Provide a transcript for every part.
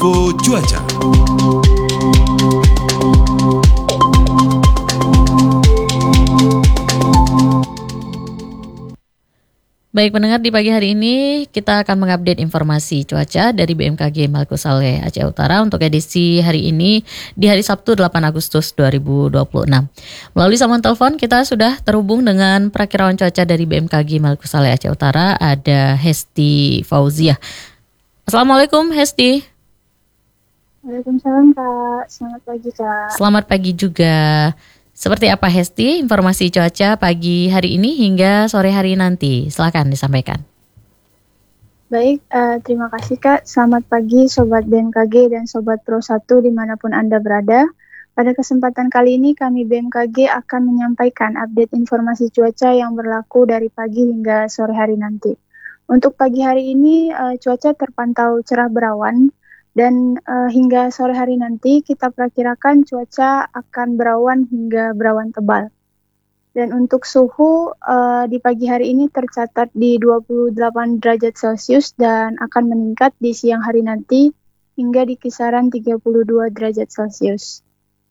Info cuaca. Baik pendengar, di pagi hari ini kita akan mengupdate informasi cuaca dari BMKG Maluku Saleh Aceh Utara untuk edisi hari ini di hari Sabtu 8 Agustus 2026. Melalui sambungan telepon kita sudah terhubung dengan perakiraan cuaca dari BMKG Maluku Saleh Aceh Utara, ada Hesti Fauziah. Assalamualaikum Hesti. Waalaikumsalam Kak, selamat pagi Kak. Selamat pagi juga. Seperti apa Hesti informasi cuaca pagi hari ini hingga sore hari nanti? Silakan disampaikan. Baik, terima kasih Kak. Selamat pagi Sobat BMKG dan Sobat Pro 1 dimanapun Anda berada. Pada kesempatan kali ini kami BMKG akan menyampaikan update informasi cuaca yang berlaku dari pagi hingga sore hari nanti. Untuk pagi hari ini cuaca terpantau cerah berawan. Dan hingga sore hari nanti kita perkirakan cuaca akan berawan hingga berawan tebal. Dan untuk suhu di pagi hari ini tercatat di 28 derajat Celcius dan akan meningkat di siang hari nanti hingga di kisaran 32 derajat Celcius.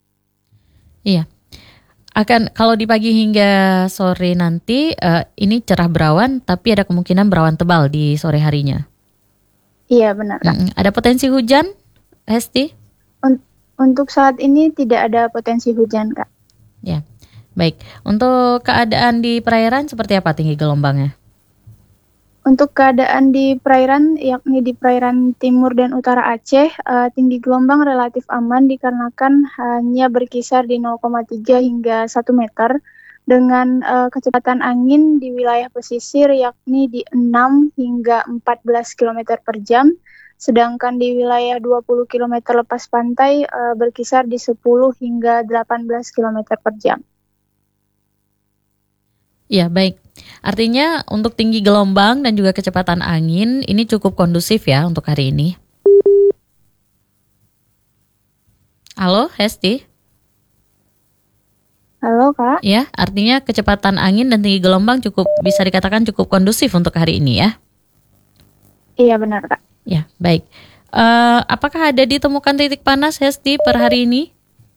Iya. Kalau di pagi hingga sore nanti ini cerah berawan tapi ada kemungkinan berawan tebal di sore harinya. Iya benar Kak. Ada potensi hujan, Hesti? Untuk saat ini tidak ada potensi hujan Kak. Ya, baik. Untuk keadaan di perairan seperti apa tinggi gelombangnya? Untuk keadaan di perairan, yakni di perairan timur dan utara Aceh, tinggi gelombang relatif aman dikarenakan hanya berkisar di 0,3 hingga 1 meter. Dengan kecepatan angin di wilayah pesisir yakni di 6 hingga 14 km per jam, sedangkan di wilayah 20 km lepas pantai berkisar di 10 hingga 18 km per jam. Ya, baik. Artinya untuk tinggi gelombang dan juga kecepatan angin ini cukup kondusif ya untuk hari ini. Halo, Hesti? Halo Kak. Ya, artinya kecepatan angin dan tinggi gelombang bisa dikatakan cukup kondusif untuk hari ini ya? Iya benar Kak. Ya, baik. Apakah ada ditemukan titik panas Hesti per hari ini?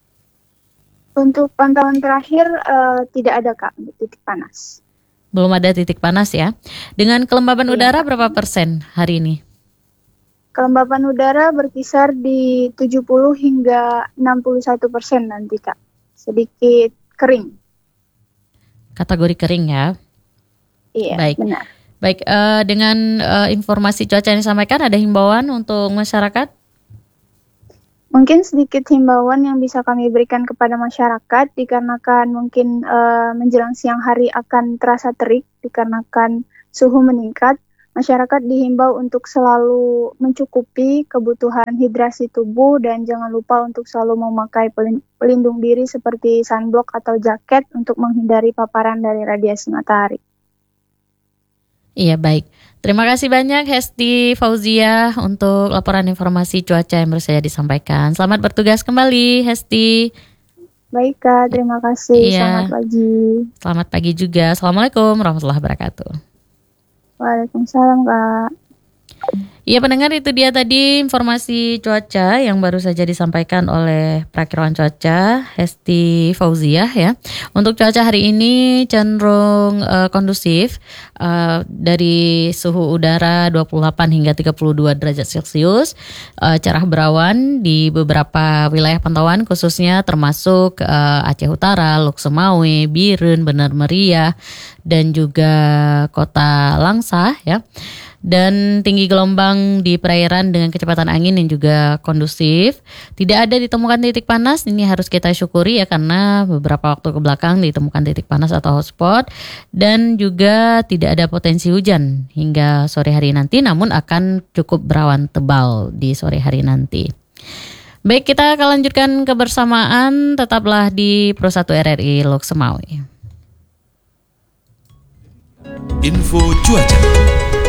Untuk pantauan terakhir tidak ada Kak titik panas. Belum ada titik panas ya. Dengan kelembaban udara berapa persen hari ini? Kelembapan udara berkisar di 70 hingga 61% nanti Kak. Sedikit kering. Kategori kering ya. Iya, baik. Benar. Baik, dengan informasi cuaca yang disampaikan, ada himbauan untuk masyarakat? Mungkin sedikit himbauan yang bisa kami berikan kepada masyarakat dikarenakan mungkin menjelang siang hari akan terasa terik dikarenakan suhu meningkat. Masyarakat dihimbau untuk selalu mencukupi kebutuhan hidrasi tubuh dan jangan lupa untuk selalu memakai pelindung diri seperti sunblock atau jaket untuk menghindari paparan dari radiasi matahari. Iya, baik. Terima kasih banyak Hesti Fauziah untuk laporan informasi cuaca yang baru saja disampaikan. Selamat bertugas kembali Hesti. Baik Kak, terima kasih. Iya. Selamat pagi. Selamat pagi juga. Assalamualaikum warahmatullahi wabarakatuh. Waalaikumsalam Kak. Iya pendengar, itu dia tadi informasi cuaca yang baru saja disampaikan oleh perakiraan cuaca Hesti Fauziah ya. Untuk cuaca hari ini cenderung kondusif dari suhu udara 28 hingga 32 derajat Celcius, cerah berawan di beberapa wilayah pantauan khususnya termasuk Aceh Utara, Lok Sumawe, Biren, Benar Meriah dan juga Kota Langsa ya. Dan tinggi gelombang di perairan dengan kecepatan angin yang juga kondusif. Tidak ada ditemukan titik panas, ini harus kita syukuri ya karena beberapa waktu ke belakang ditemukan titik panas atau hotspot. Dan juga tidak ada potensi hujan hingga sore hari nanti, namun akan cukup berawan tebal di sore hari nanti. Baik, kita akan lanjutkan kebersamaan, tetaplah di Pro 1 RRI Lok Sumawe. Info cuaca.